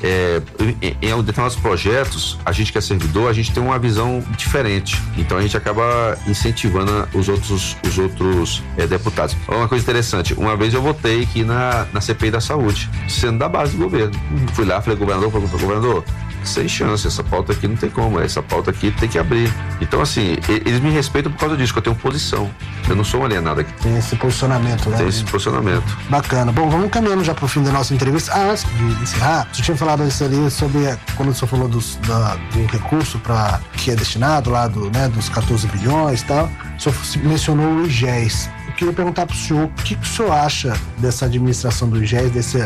em determinados projetos, a gente que é servidor, a gente tem uma visão diferente. Então a gente acaba incentivando os outros deputados. Uma coisa interessante, uma vez eu votei aqui na CPI da saúde, sendo da base do governo. Fui lá, falei, governador, sem chance, essa pauta aqui não tem como, essa pauta aqui tem que abrir. Então, assim, eles me respeitam por causa disso, que eu tenho posição. Eu não sou um alienado aqui. Tem esse posicionamento, né? Tem esse posicionamento. Bacana. Bom, vamos caminhando já pro fim da nossa entrevista. Antes de encerrar, você tinha falado isso ali sobre, quando o senhor falou do recurso que é destinado lá, dos 14 bilhões e tal, o senhor mencionou o IGES. Eu queria perguntar pro senhor, o que o senhor acha dessa administração do IGES,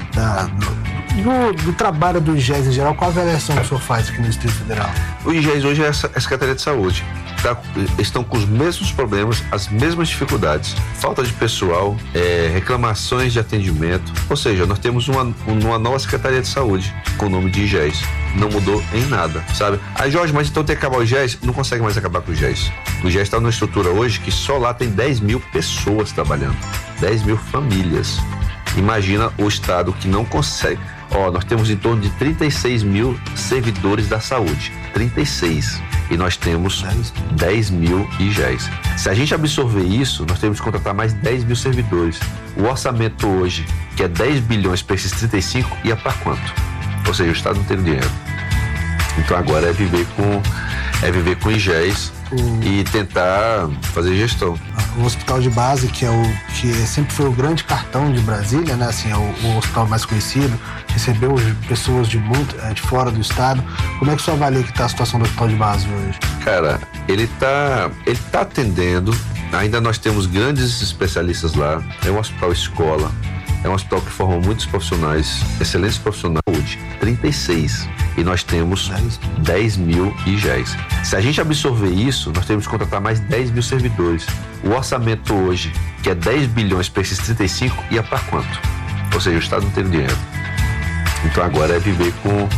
do trabalho do IGES em geral? Qual a avaliação que o senhor faz aqui no Distrito Federal? O IGES hoje é a Secretaria de Saúde. Estão com os mesmos problemas, as mesmas dificuldades, falta de pessoal, reclamações de atendimento. Ou seja, nós temos uma nova Secretaria de Saúde com o nome de IGES. Não mudou em nada, sabe? Aí, Jorge, mas então tem que acabar o IGES? Não consegue mais acabar com o IGES. O IGES está numa estrutura hoje que só lá tem 10 mil pessoas trabalhando, 10 mil famílias. Imagina o estado que não consegue. Nós temos em torno de 36 mil servidores da saúde. 36. E nós temos 10 mil IGEs. Se a gente absorver isso, nós temos que contratar mais 10 mil servidores. O orçamento hoje, que é 10 bilhões para esses 35, ia para quanto? Ou seja, o Estado não tem dinheiro. Então agora é viver com IGEs e tentar fazer gestão. O hospital de base, que sempre foi o grande cartão de Brasília, né? Assim, é o hospital mais conhecido, recebeu pessoas de fora do estado. Como é que você avalia que está a situação do hospital de base hoje? Cara, ele tá atendendo. Ainda nós temos grandes especialistas lá. É um hospital escola. É um hospital que forma muitos profissionais, excelentes profissionais de saúde. 36. E nós temos 10 mil IGEs. Se a gente absorver isso, nós temos que contratar mais 10 mil servidores. O orçamento hoje, que é 10 bilhões para esses 35, ia para quanto? Ou seja, o Estado não tem dinheiro. Então agora é viver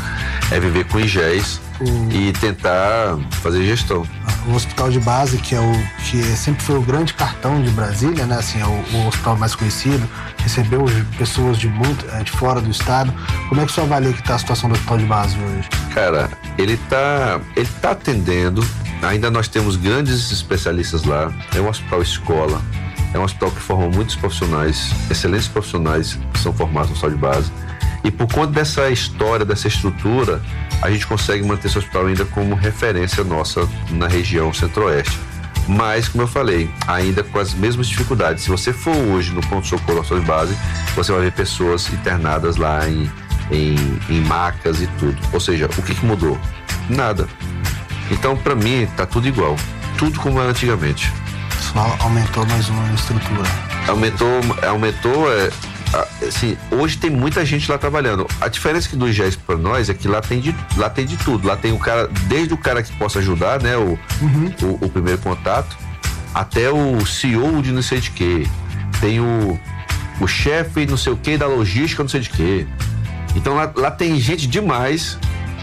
com IGEs e tentar fazer gestão. O hospital de base, que sempre foi o grande cartão de Brasília, né? Assim, é o hospital mais conhecido, recebeu pessoas de fora do estado. Como é que você avalia que está a situação do hospital de base hoje? Cara, ele tá atendendo. Ainda nós temos grandes especialistas lá. É um hospital escola. É um hospital que forma muitos profissionais, excelentes profissionais que são formados no hospital de base. E por conta dessa história, dessa estrutura, a gente consegue manter esse hospital ainda como referência nossa na região centro-oeste. Mas, como eu falei, ainda com as mesmas dificuldades. Se você for hoje no pronto-socorro do hospital de base, você vai ver pessoas internadas lá em macas e tudo. Ou seja, o que mudou? Nada. Então, para mim, tá tudo igual. Tudo como era antigamente. Só aumentou mais uma estrutura. Aumentou. Assim, hoje tem muita gente lá trabalhando. A diferença que do IGES para nós é que lá tem de tudo. Lá tem o cara, desde o cara que possa ajudar, né? O primeiro contato, até o CEO de não sei de quê. Tem o chefe não sei o quê da logística não sei de quê. Então lá tem gente demais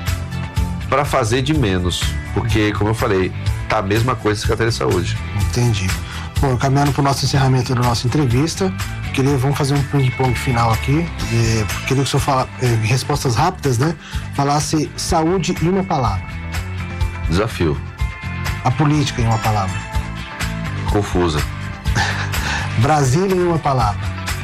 para fazer de menos. Porque, como eu falei, tá a mesma coisa da Secretaria de Saúde. Entendi. Bom, caminhando para o nosso encerramento da nossa entrevista, vamos fazer um ping-pong final aqui. Queria que o senhor falasse, respostas rápidas, né? Falasse saúde em uma palavra. Desafio. A política em uma palavra. Confusa. Brasília em uma palavra.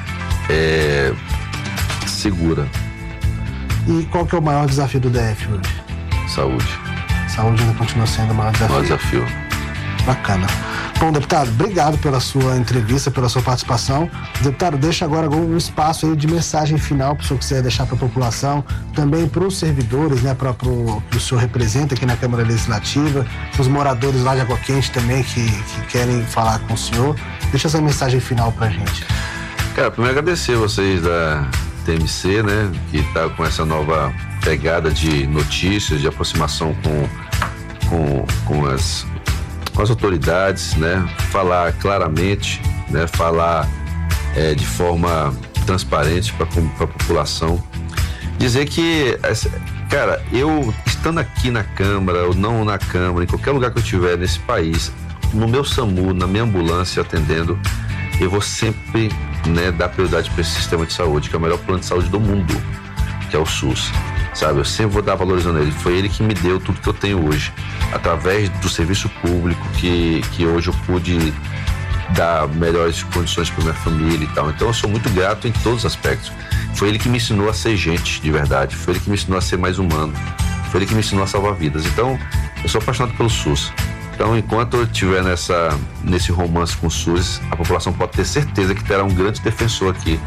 Segura. E qual que é o maior desafio do DF hoje? Saúde. Saúde ainda continua sendo o maior desafio. Maior desafio. Bacana. Bom, deputado, obrigado pela sua entrevista, pela sua participação. Deputado, deixa agora um espaço aí de mensagem final para o senhor quiser deixar para a população, também para os servidores, né, que o senhor representa aqui na Câmara Legislativa, os moradores lá de Água Quente também que querem falar com o senhor. Deixa essa mensagem final para a gente. Cara, primeiro agradecer vocês da TMC, né, que está com essa nova pegada de notícias, de aproximação com as autoridades, né? Falar claramente, né? Falar de forma transparente para a população. Dizer que, cara, eu estando aqui na Câmara ou não na Câmara, em qualquer lugar que eu estiver nesse país, no meu SAMU, na minha ambulância atendendo, eu vou sempre, né, dar prioridade para esse sistema de saúde, que é o melhor plano de saúde do mundo, que é o SUS. Sabe, eu sempre vou dar valorizando ele. Foi ele que me deu tudo que eu tenho hoje, através do serviço público que hoje eu pude dar melhores condições para minha família e tal. Então eu sou muito grato em todos os aspectos. Foi ele que me ensinou a ser gente de verdade, foi ele que me ensinou a ser mais humano, foi ele que me ensinou a salvar vidas. Então eu sou apaixonado pelo SUS. Então, enquanto eu estiver nesse romance com o SUS, a população pode ter certeza que terá um grande defensor aqui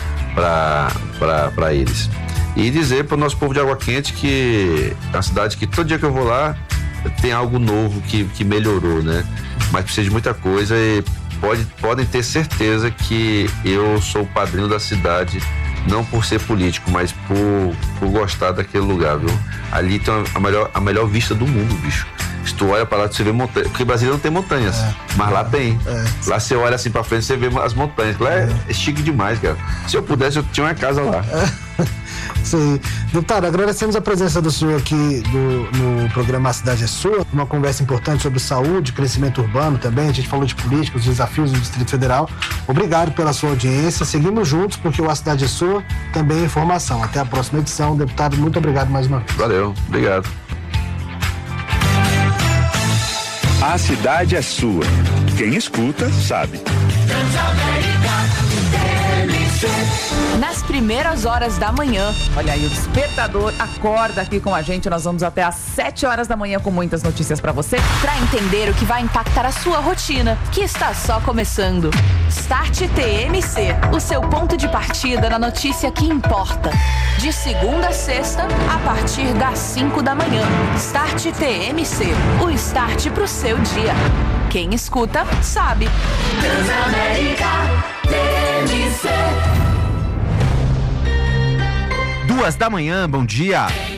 para eles. E dizer para o nosso povo de Água Quente que é uma cidade que todo dia que eu vou lá tem algo novo que melhorou, né? Mas precisa de muita coisa e podem ter certeza que eu sou o padrinho da cidade, não por ser político, mas por gostar daquele lugar, viu? Ali tem a melhor vista do mundo, bicho. Se tu olha para lá, você vê montanhas, porque Brasília não tem montanhas, mas lá tem. Lá você olha assim para frente, você vê as montanhas. Lá é chique demais, cara. Se eu pudesse, eu tinha uma casa lá. Isso aí. Deputado, agradecemos a presença do senhor aqui no programa A Cidade é Sua, uma conversa importante sobre saúde, crescimento urbano também, a gente falou de política, os desafios do Distrito Federal. Obrigado pela sua audiência, seguimos juntos porque o A Cidade é Sua também é informação. Até a próxima edição, deputado, muito obrigado mais uma vez. Valeu, obrigado. A Cidade é Sua. Quem escuta, sabe. Nas primeiras horas da manhã. Olha aí, o Despertador acorda aqui com a gente. Nós vamos até às 7 horas da manhã com muitas notícias pra você, pra entender o que vai impactar a sua rotina, que está só começando. Start TMC, o seu ponto de partida na notícia que importa. De segunda a sexta, a partir das 5 da manhã. Start TMC, o start pro seu dia. Quem escuta, sabe. Transamérica TMC. 2 da manhã, bom dia.